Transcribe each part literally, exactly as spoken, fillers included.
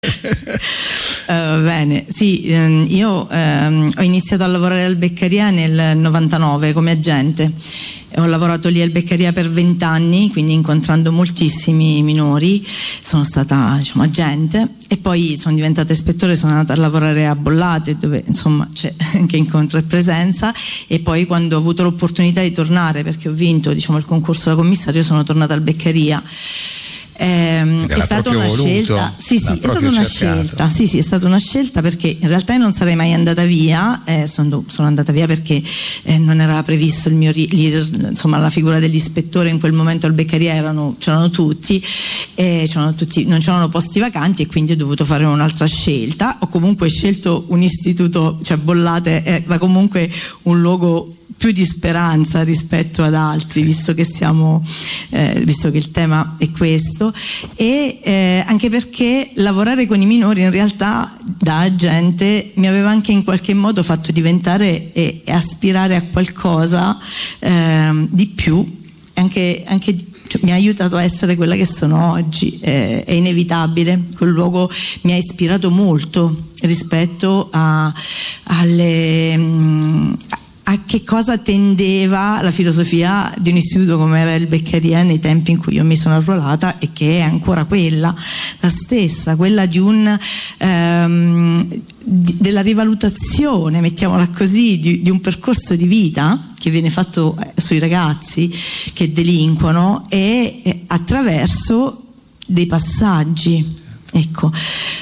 Uh, bene, sì, ehm, io ehm, ho iniziato a lavorare al Beccaria nel novantanove come agente. Ho lavorato lì al Beccaria per vent'anni, quindi incontrando moltissimi minori. Sono stata, diciamo, agente e poi sono diventata ispettore, sono andata a lavorare a Bollate, dove insomma c'è anche incontro e presenza, e poi quando ho avuto l'opportunità di tornare, perché ho vinto, diciamo, il concorso da commissario, sono tornata al Beccaria. Eh, è stata una voluto, scelta, sì, sì, è stata una cercato. scelta, sì, sì, è stata una scelta perché in realtà io non sarei mai andata via, eh, sono, sono andata via perché eh, non era previsto il mio leader, insomma la figura dell'ispettore in quel momento al Beccaria erano, c'erano tutti, eh, c'erano tutti, non c'erano posti vacanti e quindi ho dovuto fare un'altra scelta. Ho comunque scelto un istituto, cioè Bollate era comunque un luogo più di speranza rispetto ad altri, visto che siamo eh, visto che il tema è questo, e eh, anche perché lavorare con i minori in realtà da agente mi aveva anche in qualche modo fatto diventare e, e aspirare a qualcosa eh, di più, anche, anche cioè, mi ha aiutato a essere quella che sono oggi. Eh, è inevitabile, quel luogo mi ha ispirato molto rispetto a, alle mh, a che cosa tendeva la filosofia di un istituto come era il Beccaria nei tempi in cui io mi sono arruolata, e che è ancora quella, la stessa, quella di un ehm, di, della rivalutazione, mettiamola così, di, di un percorso di vita che viene fatto sui ragazzi che delinquono, e eh, attraverso dei passaggi. Ecco,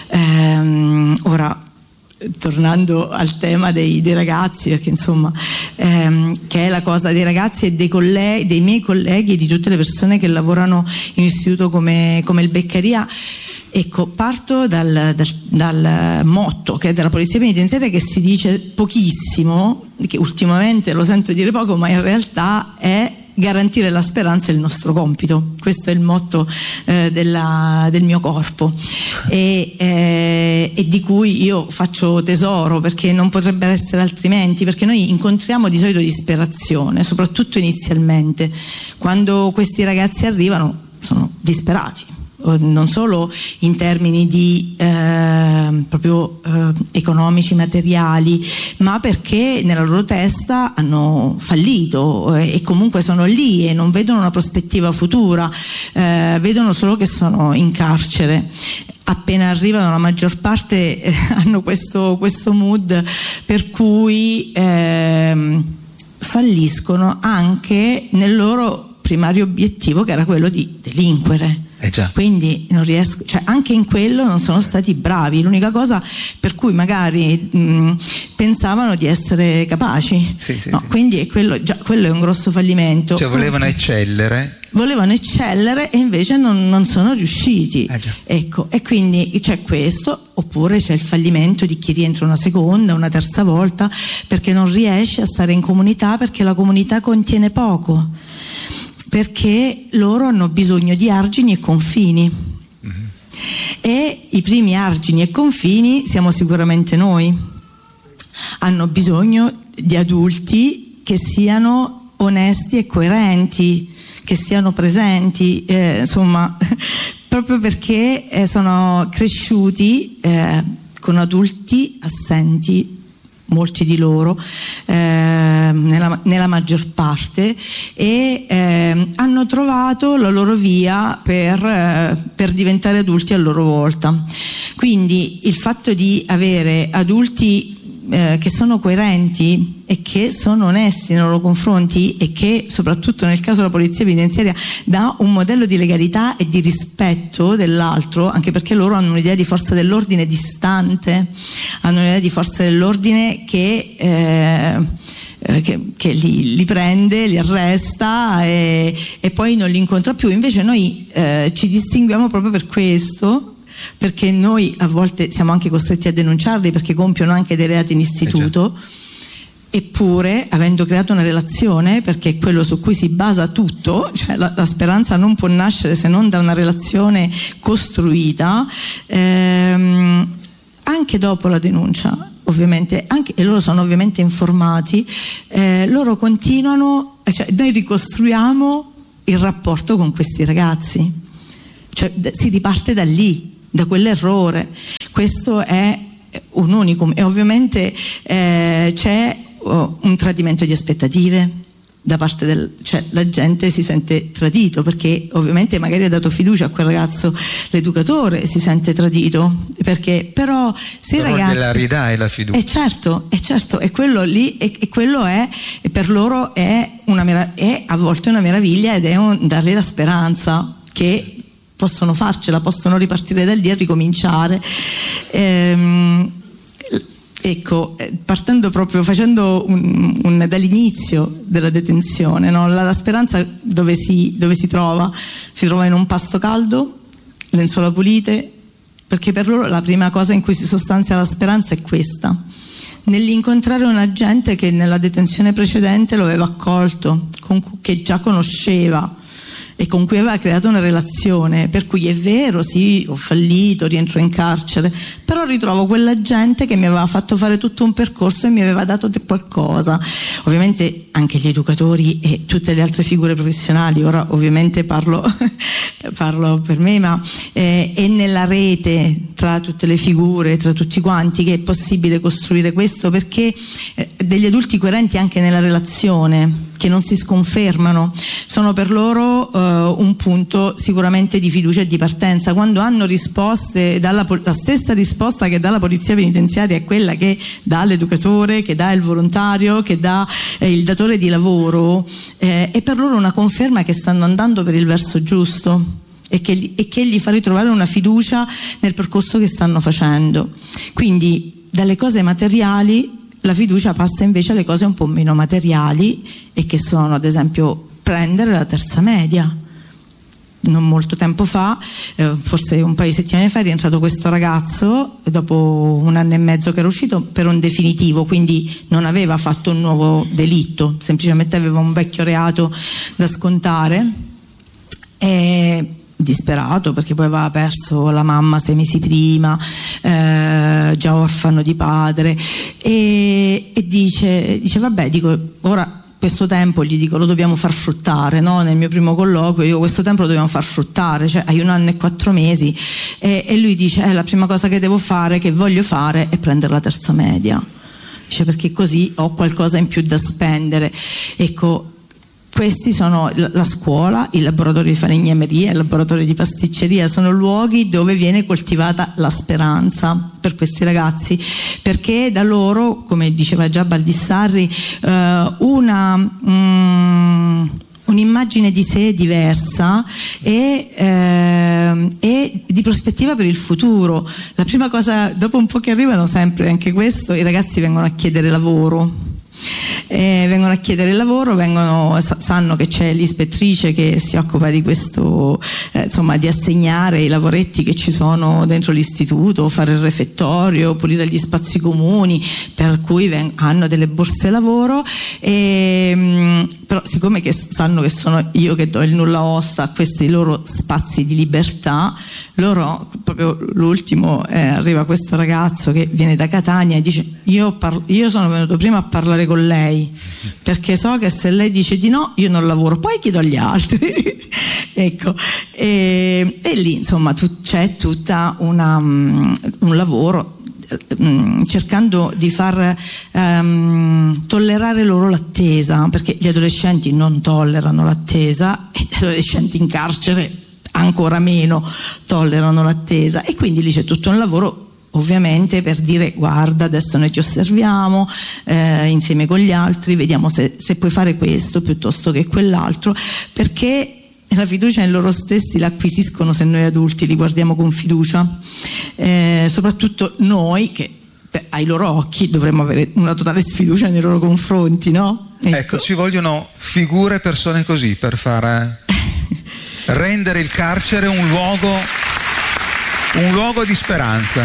ehm, ora tornando al tema dei, dei ragazzi, perché insomma ehm, che è la cosa dei ragazzi e dei, colleghi, dei miei colleghi e di tutte le persone che lavorano in un istituto come, come il Beccaria. Ecco, parto dal, dal, dal motto che è della Polizia Penitenziaria, che si dice pochissimo, che ultimamente lo sento dire poco, ma in realtà è garantire la speranza è il nostro compito. Questo è il motto eh, della, del mio corpo, e, eh, e di cui io faccio tesoro, perché non potrebbe essere altrimenti, perché noi incontriamo di solito disperazione, soprattutto inizialmente. Quando questi ragazzi arrivano sono disperati, non solo in termini di eh, proprio eh, economici, materiali, ma perché nella loro testa hanno fallito eh, e comunque sono lì e non vedono una prospettiva futura, eh, vedono solo che sono in carcere. Appena arrivano la maggior parte eh, hanno questo, questo mood per cui eh, falliscono anche nel loro primario obiettivo, che era quello di delinquere. Eh già. Quindi non riesco, cioè anche in quello non sono stati bravi. L'unica cosa per cui magari mh, pensavano di essere capaci, sì, sì, no, sì. Quindi è quello, già, quello è un grosso fallimento. Cioè volevano eccellere volevano eccellere e invece non, non sono riusciti. Eh già. Ecco, e quindi c'è questo, oppure c'è il fallimento di chi rientra una seconda, una terza volta, perché non riesce a stare in comunità, perché la comunità contiene poco, perché loro hanno bisogno di argini e confini. Mm-hmm. E i primi argini e confini siamo sicuramente noi. Hanno bisogno di adulti che siano onesti e coerenti, che siano presenti, eh, insomma, proprio perché eh, sono cresciuti eh, con adulti assenti, molti di loro, eh, nella, nella maggior parte, e eh, hanno trovato la loro via per, eh, per diventare adulti a loro volta. Quindi il fatto di avere adulti eh, che sono coerenti e che sono onesti nei loro confronti, e che soprattutto nel caso della Polizia Penitenziaria dà un modello di legalità e di rispetto dell'altro, anche perché loro hanno un'idea di forza dell'ordine distante, hanno un'idea di forza dell'ordine che eh, Che, che li, li prende, li arresta e, e poi non li incontra più. Invece noi eh, ci distinguiamo proprio per questo, perché noi a volte siamo anche costretti a denunciarli perché compiono anche dei reati in istituto, eh eppure avendo creato una relazione, perché è quello su cui si basa tutto, cioè la, la speranza non può nascere se non da una relazione costruita, ehm, anche dopo la denuncia. Ovviamente, anche, e loro sono ovviamente informati, eh, loro continuano, cioè noi ricostruiamo il rapporto con questi ragazzi, cioè d- si riparte da lì, da quell'errore. Questo è un unicum e ovviamente eh, c'è oh, un tradimento di aspettative da parte del, cioè la gente si sente tradito perché ovviamente magari ha dato fiducia a quel ragazzo, l'educatore si sente tradito perché però se però ragazzi gliela ridai la fiducia, e certo, e certo, e quello lì e, e quello è e per loro è una mera, è a volte una meraviglia ed è un dargli la speranza che possono farcela, possono ripartire da lì e ricominciare. Ehm, ecco, partendo proprio, facendo un, un, dall'inizio della detenzione, no? la, la speranza dove si, dove si trova? Si trova in un pasto caldo, lenzuola pulite, perché per loro la prima cosa in cui si sostanzia la speranza è questa, nell'incontrare una gente che nella detenzione precedente lo aveva accolto, con, che già conosceva e con cui aveva creato una relazione, per cui è vero, sì, ho fallito, rientro in carcere, però ritrovo quella gente che mi aveva fatto fare tutto un percorso e mi aveva dato qualcosa. Ovviamente anche gli educatori e tutte le altre figure professionali, ora ovviamente parlo, parlo per me, ma eh, è nella rete tra tutte le figure, tra tutti quanti, che è possibile costruire questo, perché eh, degli adulti coerenti anche nella relazione, che non si sconfermano, sono per loro eh, un punto sicuramente di fiducia e di partenza. Quando hanno risposte, dalla, la stessa risposta che dà la polizia penitenziaria è quella che dà l'educatore, che dà il volontario, che dà eh, il datore di lavoro, eh, è per loro una conferma che stanno andando per il verso giusto e che, e che gli fa ritrovare una fiducia nel percorso che stanno facendo. Quindi dalle cose materiali la fiducia passa invece alle cose un po' meno materiali e che sono ad esempio prendere la terza media. Non molto tempo fa, eh, forse un paio di settimane fa, è rientrato questo ragazzo dopo un anno e mezzo che era uscito per un definitivo, quindi non aveva fatto un nuovo delitto, semplicemente aveva un vecchio reato da scontare. E disperato perché poi aveva perso la mamma sei mesi prima, eh, già orfano di padre, e, e dice, dice vabbè, dico, ora questo tempo, gli dico, lo dobbiamo far fruttare, no? Nel mio primo colloquio io questo tempo lo dobbiamo far fruttare, cioè hai un anno e quattro mesi, e, e lui dice eh, la prima cosa che devo fare, che voglio fare, è prendere la terza media, dice, perché così ho qualcosa in più da spendere. Ecco, questi sono la scuola, il laboratorio di falegnameria, il laboratorio di pasticceria, sono luoghi dove viene coltivata la speranza per questi ragazzi, perché da loro, come diceva già Baldissarri, eh, una mm, un'immagine di sé diversa e, eh, e di prospettiva per il futuro. La prima cosa, dopo un po' che arrivano sempre, anche questo, i ragazzi vengono a chiedere lavoro. Eh, vengono a chiedere il lavoro, vengono, sanno che c'è l'ispettrice che si occupa di questo, eh, insomma, di assegnare i lavoretti che ci sono dentro l'istituto, fare il refettorio, pulire gli spazi comuni, per cui hanno delle borse lavoro, e, mh, però siccome che sanno che sono io che do il nulla osta a questi loro spazi di libertà, loro, proprio l'ultimo, eh, arriva questo ragazzo che viene da Catania e dice io, io sono venuto prima a parlare con lei perché so che se lei dice di no io non lavoro, poi chiedo agli altri. Ecco, e, e lì insomma c'è tutta una, um, un lavoro um, cercando di far um, tollerare loro l'attesa, perché gli adolescenti non tollerano l'attesa e gli adolescenti in carcere ancora meno tollerano l'attesa, e quindi lì c'è tutto un lavoro ovviamente per dire guarda, adesso noi ti osserviamo eh, insieme con gli altri, vediamo se, se puoi fare questo piuttosto che quell'altro, perché la fiducia in loro stessi l'acquisiscono se noi adulti li guardiamo con fiducia, eh, soprattutto noi che beh, ai loro occhi dovremmo avere una totale sfiducia nei loro confronti, no? Ecco, ecco, ci vogliono figure e persone così per fare rendere il carcere un luogo un luogo di speranza.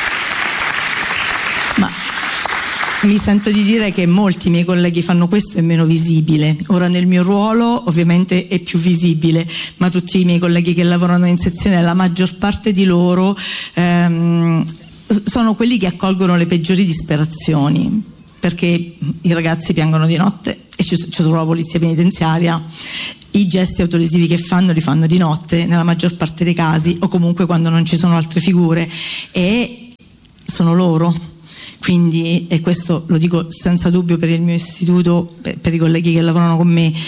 Ma mi sento di dire che molti miei colleghi fanno questo, è meno visibile. Ora nel mio ruolo ovviamente è più visibile, ma tutti i miei colleghi che lavorano in sezione, la maggior parte di loro ehm, sono quelli che accolgono le peggiori disperazioni, perché i ragazzi piangono di notte e c'è solo la polizia penitenziaria, i gesti autolesivi che fanno li fanno di notte nella maggior parte dei casi, o comunque quando non ci sono altre figure, e sono loro. Quindi, e questo lo dico senza dubbio per il mio istituto, per, per i colleghi che lavorano con me,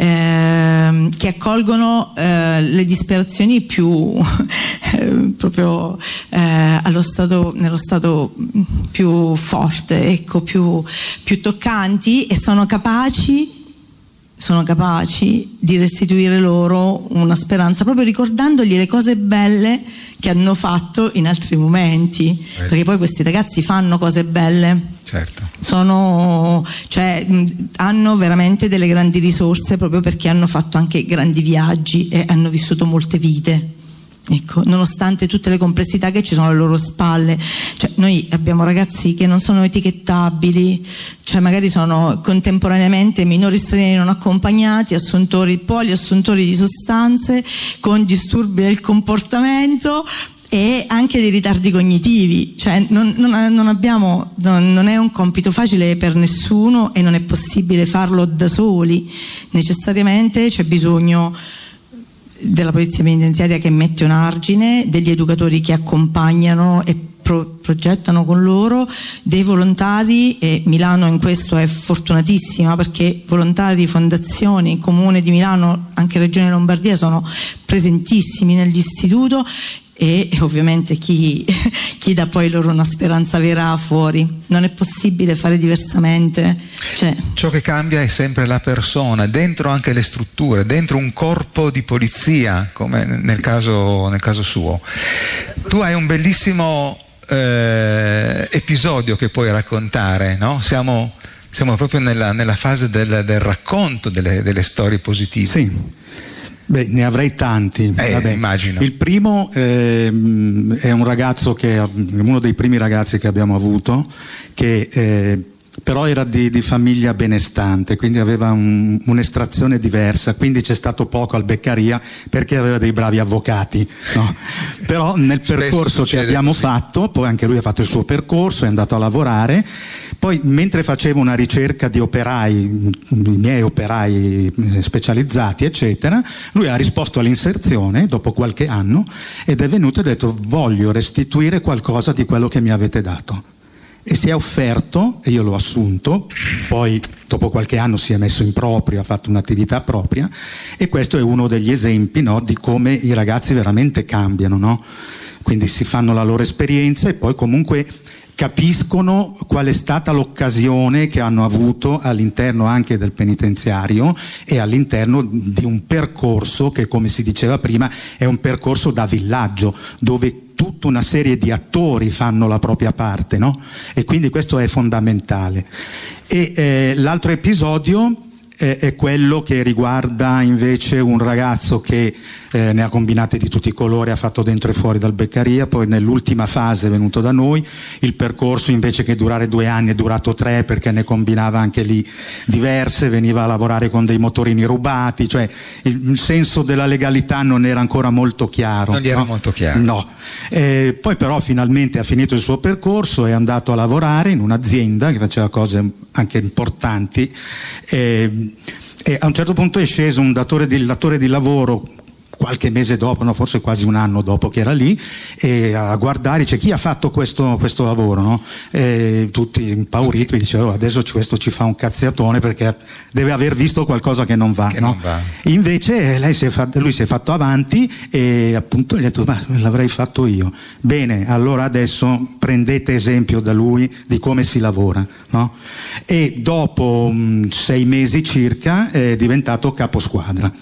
eh, che accolgono eh, le disperazioni più eh, proprio eh, allo stato, nello stato più forte, ecco, più, più toccanti, e sono capaci sono capaci di restituire loro una speranza, proprio ricordandogli le cose belle che hanno fatto in altri momenti, eh. perché poi questi ragazzi fanno cose belle, certo. Sono, cioè, hanno veramente delle grandi risorse, proprio perché hanno fatto anche grandi viaggi e hanno vissuto molte vite. Ecco, nonostante tutte le complessità che ci sono alle loro spalle, cioè, noi abbiamo ragazzi che non sono etichettabili, cioè magari sono contemporaneamente minori stranieri non accompagnati, assuntori, poliassuntori di sostanze, con disturbi del comportamento e anche dei ritardi cognitivi, cioè non, non, non abbiamo, non, non è un compito facile per nessuno e non è possibile farlo da soli, necessariamente c'è bisogno della polizia penitenziaria che mette un argine, degli educatori che accompagnano e pro- progettano con loro, dei volontari, e Milano in questo è fortunatissima perché volontari, fondazioni, Comune di Milano, anche Regione Lombardia sono presentissimi nell'istituto, e ovviamente chi, chi dà poi loro una speranza vera fuori. Non è possibile fare diversamente. Cioè. Ciò che cambia è sempre la persona, dentro anche le strutture, dentro un corpo di polizia, come nel caso, nel caso suo. Tu hai un bellissimo eh, episodio che puoi raccontare, no? Siamo, siamo proprio nella, nella fase del, del racconto delle, delle storie positive. Sì. Beh, ne avrei tanti. Eh, Vabbè. Immagino. Il primo eh, è un ragazzo che è uno dei primi ragazzi che abbiamo avuto, che eh, però era di, di famiglia benestante, quindi aveva un, un'estrazione diversa, quindi c'è stato poco al Beccaria perché aveva dei bravi avvocati, no? Però nel percorso che abbiamo così. fatto, poi anche lui ha fatto il suo percorso, è andato a lavorare, poi mentre facevo una ricerca di operai, i miei operai specializzati eccetera, lui ha risposto all'inserzione dopo qualche anno ed è venuto e ha detto: voglio restituire qualcosa di quello che mi avete dato. E si è offerto, e io l'ho assunto, poi dopo qualche anno si è messo in proprio, ha fatto un'attività propria, e questo è uno degli esempi, no, di come i ragazzi veramente cambiano, no? Quindi si fanno la loro esperienza e poi comunque capiscono qual è stata l'occasione che hanno avuto all'interno anche del penitenziario e all'interno di un percorso che, come si diceva prima, è un percorso da villaggio, dove tutta una serie di attori fanno la propria parte, no? E quindi questo è fondamentale. E eh, l'altro episodio eh, è quello che riguarda invece un ragazzo che eh, ne ha combinate di tutti i colori, ha fatto dentro e fuori dal Beccaria, poi nell'ultima fase è venuto da noi. Il percorso, invece che durare due anni, è durato tre, perché ne combinava anche lì diverse, veniva a lavorare con dei motorini rubati, cioè il, il senso della legalità non era ancora molto chiaro. Non gli era no? molto chiaro. No. Eh, poi però finalmente ha finito il suo percorso, è andato a lavorare in un'azienda che faceva cose anche importanti, eh, e a un certo punto è sceso un datore di, datore di lavoro qualche mese dopo, no, forse quasi un anno dopo che era lì, e a guardare dice: chi ha fatto questo, questo lavoro, no? E tutti impauriti, dicevano: oh, adesso questo ci fa un cazziatone perché deve aver visto qualcosa che non va, che no? non va. Invece lei si è fatto, lui si è fatto avanti e appunto gli ha detto: ma l'avrei fatto io. Bene, allora adesso prendete esempio da lui di come si lavora, no? E dopo mh, sei mesi circa è diventato caposquadra,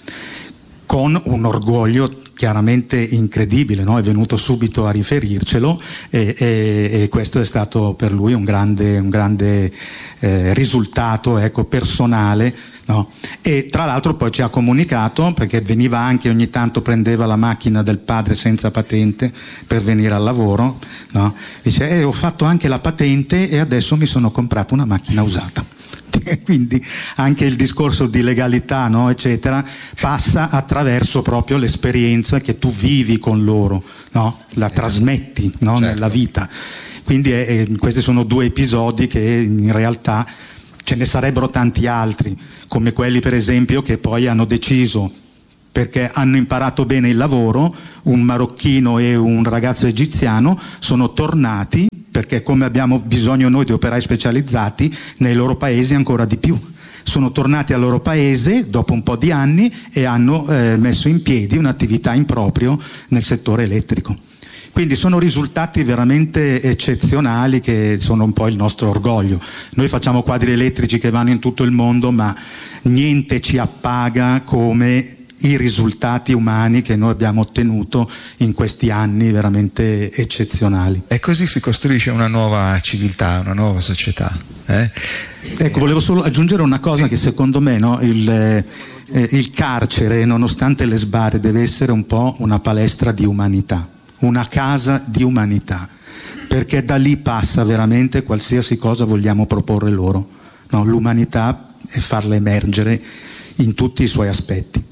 con un orgoglio chiaramente incredibile, no? È venuto subito a riferircelo e, e, e questo è stato per lui un grande, un grande eh, risultato, ecco, personale, no? E tra l'altro poi ci ha comunicato, perché veniva anche ogni tanto, prendeva la macchina del padre senza patente per venire al lavoro, no? Dice: eh, ho fatto anche la patente e adesso mi sono comprato una macchina usata. Quindi anche il discorso di legalità, no, eccetera, passa attraverso proprio l'esperienza che tu vivi con loro, no? La trasmetti, no? Certo. Nella vita. Quindi è, è, questi sono due episodi che in realtà ce ne sarebbero tanti altri, come quelli per esempio che poi hanno deciso, perché hanno imparato bene il lavoro, un marocchino e un ragazzo egiziano sono tornati, perché come abbiamo bisogno noi di operai specializzati, nei loro paesi ancora di più. Sono tornati al loro paese dopo un po' di anni e hanno eh, messo in piedi un'attività in proprio nel settore elettrico. Quindi sono risultati veramente eccezionali che sono un po' il nostro orgoglio. Noi facciamo quadri elettrici che vanno in tutto il mondo, ma niente ci appaga come i risultati umani che noi abbiamo ottenuto in questi anni veramente eccezionali. E così si costruisce una nuova civiltà, una nuova società. Eh? Ecco, volevo solo aggiungere una cosa, che secondo me, no, il, eh, il carcere, nonostante le sbarre, deve essere un po' una palestra di umanità, una casa di umanità, perché da lì passa veramente qualsiasi cosa vogliamo proporre loro, no, l'umanità, e farla emergere in tutti i suoi aspetti.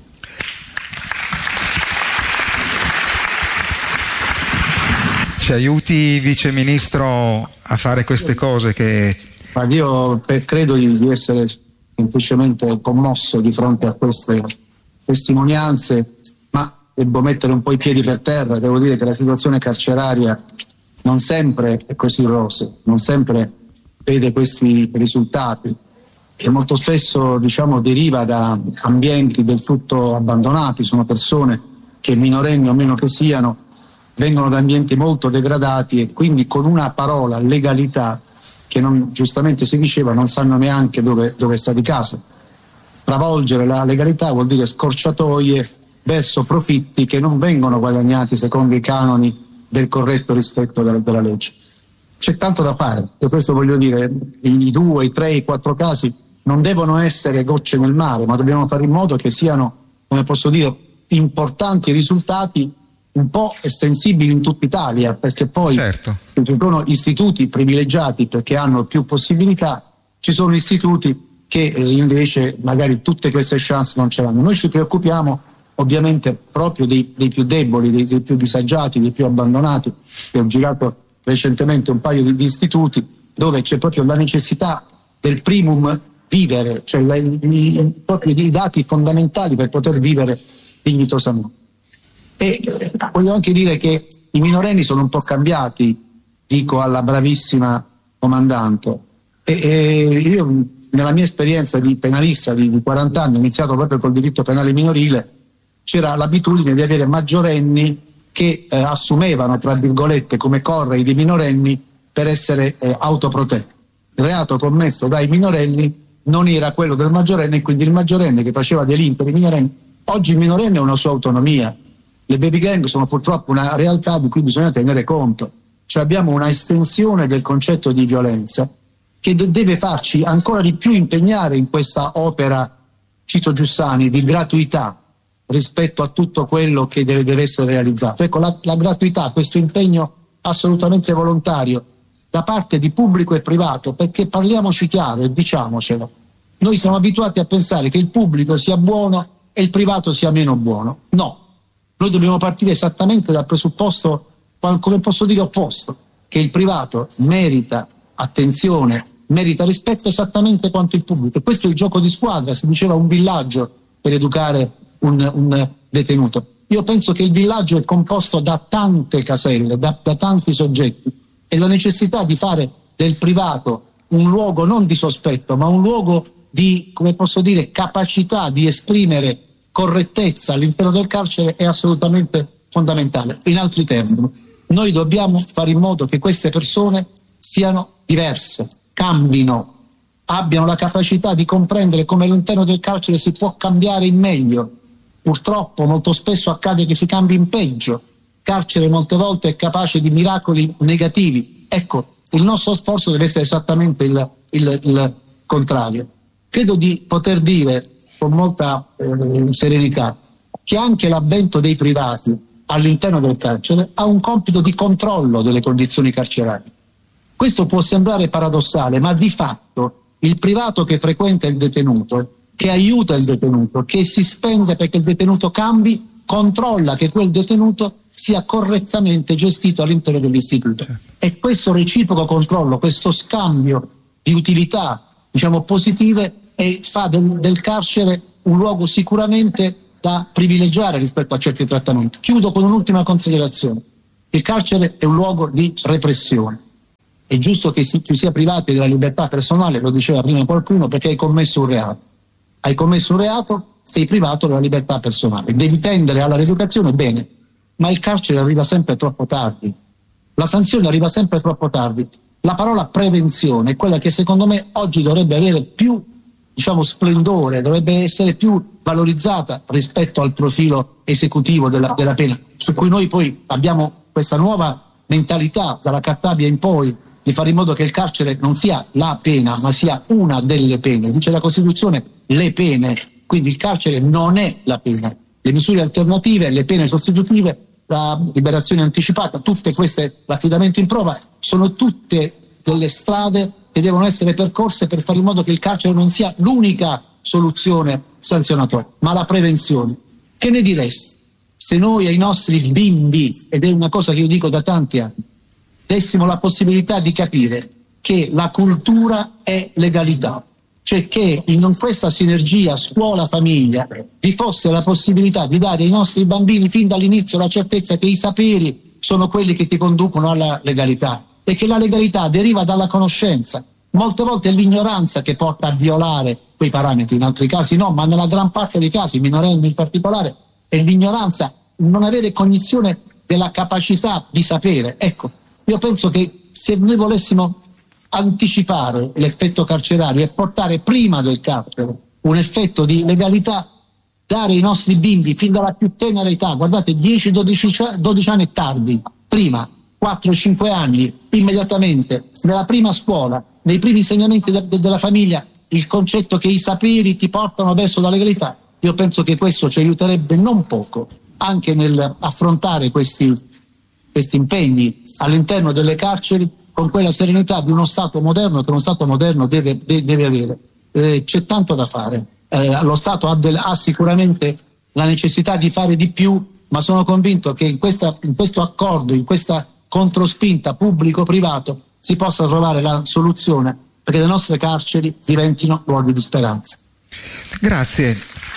Ci aiuti, Vice Ministro, a fare queste cose che... Ma io credo di essere semplicemente commosso di fronte a queste testimonianze, ma devo mettere un po' i piedi per terra. Devo dire che la situazione carceraria non sempre è così rosea, non sempre vede questi risultati e molto spesso, diciamo, deriva da ambienti del tutto abbandonati. Sono persone che, minorenni o meno che siano, vengono da ambienti molto degradati e quindi con una parola, legalità, che non, giustamente si diceva, non sanno neanche dove, dove sta di casa. Travolgere la legalità vuol dire scorciatoie verso profitti che non vengono guadagnati secondo i canoni del corretto rispetto della, della legge. C'è tanto da fare, e questo voglio dire, i due, i tre, i quattro casi non devono essere gocce nel mare, ma dobbiamo fare in modo che siano, come posso dire, importanti risultati un po' estensibili in tutta Italia, perché poi certo. Ci sono istituti privilegiati perché hanno più possibilità, ci sono istituti che eh, invece magari tutte queste chance non ce l'hanno. Noi ci preoccupiamo ovviamente proprio dei, dei più deboli, dei, dei più disagiati, dei più abbandonati. Io ho girato recentemente un paio di, di istituti dove c'è proprio la necessità del primum vivere, cioè la, i, i, proprio i dati fondamentali per poter vivere dignitosamente. E eh, voglio anche dire che i minorenni sono un po' cambiati, dico alla bravissima comandante. E, e io nella mia esperienza di penalista di, di quaranta anni, ho iniziato proprio col diritto penale minorile, c'era l'abitudine di avere maggiorenni che eh, assumevano, tra virgolette, come correi di minorenni per essere eh, autoprotetti. Il reato commesso dai minorenni non era quello del maggiorenne, quindi il maggiorenne che faceva delinquere i minorenni. Oggi il minorenne ha una sua autonomia. Le baby gang sono purtroppo una realtà di cui bisogna tenere conto. Cioè abbiamo una estensione del concetto di violenza che deve farci ancora di più impegnare in questa opera, cito Giussani, di gratuità rispetto a tutto quello che deve, deve essere realizzato. Ecco, la, la gratuità, questo impegno assolutamente volontario da parte di pubblico e privato, perché parliamoci chiaro e diciamocelo, noi siamo abituati a pensare che il pubblico sia buono e il privato sia meno buono. No, noi dobbiamo partire esattamente dal presupposto, come posso dire, opposto, che il privato merita attenzione, merita rispetto esattamente quanto il pubblico. E questo è il gioco di squadra, si diceva un villaggio per educare un, un detenuto. Io penso che il villaggio è composto da tante caselle, da, da tanti soggetti, e la necessità di fare del privato un luogo non di sospetto, ma un luogo di, come posso dire, capacità di esprimere correttezza all'interno del carcere è assolutamente fondamentale. In altri termini, noi dobbiamo fare in modo che queste persone siano diverse, cambino, abbiano la capacità di comprendere come all'interno del carcere si può cambiare in meglio. Purtroppo molto spesso accade che si cambi in peggio. Il carcere molte volte è capace di miracoli negativi. Ecco, il nostro sforzo deve essere esattamente il, il, il contrario. Credo di poter dire con molta eh, serenità che anche l'avvento dei privati all'interno del carcere ha un compito di controllo delle condizioni carcerarie. Questo può sembrare paradossale, ma di fatto il privato che frequenta il detenuto, che aiuta il detenuto, che si spende perché il detenuto cambi, controlla che quel detenuto sia correttamente gestito all'interno dell'istituto. E questo reciproco controllo, questo scambio di utilità diciamo positive e fa del, del carcere un luogo sicuramente da privilegiare rispetto a certi trattamenti. Chiudo con un'ultima considerazione. Il carcere è un luogo di repressione. È giusto che si, ci sia privati della libertà personale, lo diceva prima qualcuno, perché hai commesso un reato. Hai commesso un reato, sei privato della libertà personale. Devi tendere alla rieducazione, bene, ma il carcere arriva sempre troppo tardi. La sanzione arriva sempre troppo tardi. La parola prevenzione è quella che secondo me oggi dovrebbe avere più, diciamo, splendore, dovrebbe essere più valorizzata rispetto al profilo esecutivo della, della pena, su cui noi poi abbiamo questa nuova mentalità dalla Cartabia in poi di fare in modo che il carcere non sia la pena, ma sia una delle pene. Dice la Costituzione le pene, quindi il carcere non è la pena. Le misure alternative, le pene sostitutive, la liberazione anticipata, tutte queste, l'affidamento in prova, sono tutte delle strade che devono essere percorse per fare in modo che il carcere non sia l'unica soluzione sanzionatoria, ma la prevenzione. Che ne diresti se noi ai nostri bimbi, ed è una cosa che io dico da tanti anni, dessimo la possibilità di capire che la cultura è legalità, cioè che in questa sinergia scuola-famiglia vi fosse la possibilità di dare ai nostri bambini fin dall'inizio la certezza che i saperi sono quelli che ti conducono alla legalità e che la legalità deriva dalla conoscenza. Molte volte è l'ignoranza che porta a violare quei parametri, in altri casi no, ma nella gran parte dei casi, minorenni in particolare, è l'ignoranza, non avere cognizione della capacità di sapere. Ecco, io penso che se noi volessimo anticipare l'effetto carcerario e portare prima del carcere un effetto di legalità, dare ai nostri bimbi fin dalla più tenera età, guardate, dieci dodici anni è tardi, prima, quattro cinque anni, immediatamente, nella prima scuola, nei primi insegnamenti de- de- della famiglia, il concetto che i saperi ti portano verso la legalità, io penso che questo ci aiuterebbe non poco anche nel affrontare questi, questi impegni all'interno delle carceri con quella serenità di uno Stato moderno che uno Stato moderno deve, de- deve avere. Eh, c'è tanto da fare. Eh, lo Stato ha, del, ha sicuramente la necessità di fare di più, ma sono convinto che in, questa, in questo accordo, in questa controspinta pubblico-privato si possa trovare la soluzione perché le nostre carceri diventino luoghi di speranza. Grazie.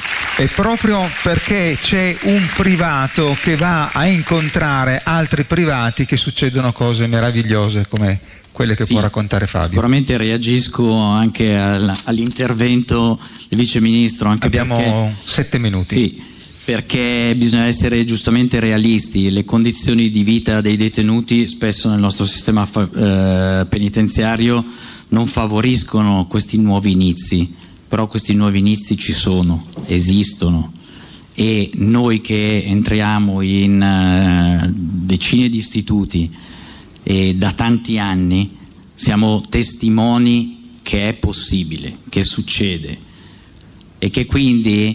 E proprio perché c'è un privato che va a incontrare altri privati che succedono cose meravigliose come quelle che sì, può raccontare Fabio. Sicuramente reagisco anche al, all'intervento del Vice Ministro. Anche Abbiamo perché, sette minuti. Sì, perché bisogna essere giustamente realisti. Le condizioni di vita dei detenuti spesso nel nostro sistema fa, eh, penitenziario non favoriscono questi nuovi inizi. Però questi nuovi inizi ci sono, esistono, e noi che entriamo in uh, decine di istituti e da tanti anni siamo testimoni che è possibile, che succede, e che quindi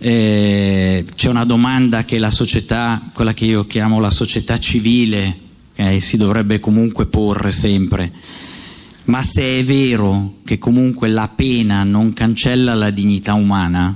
eh, c'è una domanda che la società, quella che io chiamo la società civile, eh, si dovrebbe comunque porre sempre. Ma se è vero che comunque la pena non cancella la dignità umana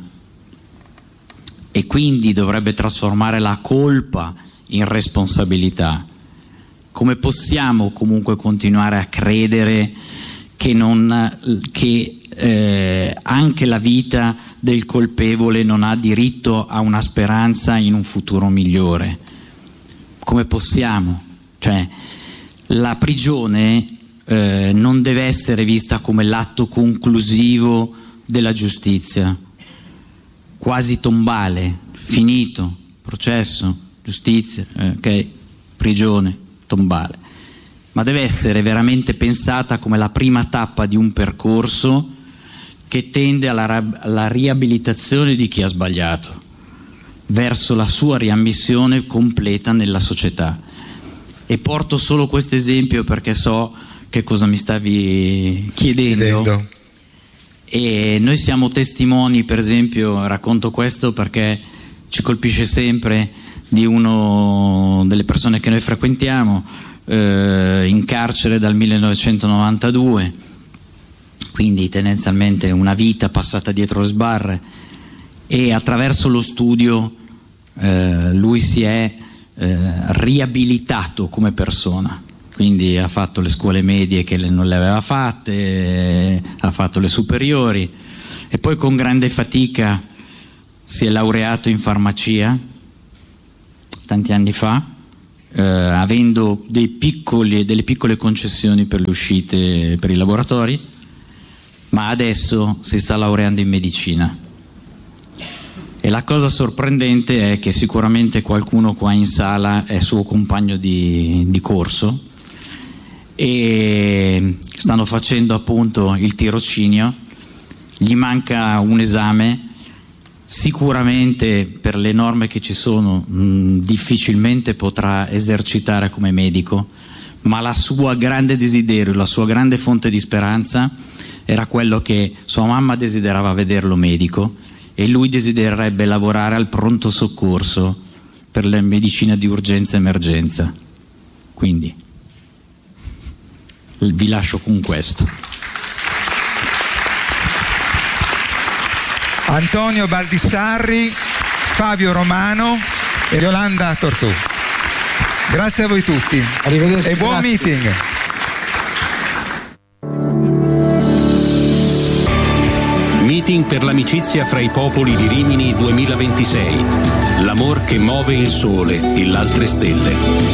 e quindi dovrebbe trasformare la colpa in responsabilità, come possiamo comunque continuare a credere che, non, che eh, anche la vita del colpevole non ha diritto a una speranza in un futuro migliore? Come possiamo? Cioè, la prigione Eh, non deve essere vista come l'atto conclusivo della giustizia, quasi tombale, finito, processo, giustizia, eh, ok, prigione, tombale, ma deve essere veramente pensata come la prima tappa di un percorso che tende alla, alla riabilitazione di chi ha sbagliato, verso la sua riammissione completa nella società. E porto solo questo esempio perché so che cosa mi stavi chiedendo. chiedendo. E noi siamo testimoni, per esempio, racconto questo perché ci colpisce sempre, di uno delle persone che noi frequentiamo, eh, in carcere dal millenovecentonovantadue, quindi tendenzialmente una vita passata dietro le sbarre, e attraverso lo studio eh, lui si è eh, riabilitato come persona. quindi ha fatto le scuole medie che non le aveva fatte, ha fatto le superiori e poi con grande fatica si è laureato in farmacia tanti anni fa, eh, avendo dei piccoli, delle piccole concessioni per le uscite per i laboratori, ma adesso si sta laureando in medicina. E la cosa sorprendente è che sicuramente qualcuno qua in sala è suo compagno di, di corso e stanno facendo appunto il tirocinio, gli manca un esame, sicuramente per le norme che ci sono mh, difficilmente potrà esercitare come medico, ma la sua grande desiderio, la sua grande fonte di speranza era quello che sua mamma desiderava vederlo medico e lui desidererebbe lavorare al pronto soccorso per la medicina di urgenza e emergenza. Quindi vi lascio con questo. Antonio Baldissarri, Fabio Romano e Yolanda Tortù. Grazie a voi tutti. Arrivederci. E buon Grazie. meeting. Meeting per l'amicizia fra i popoli di Rimini duemilaventisei. L'amor che muove il sole e l'altre stelle.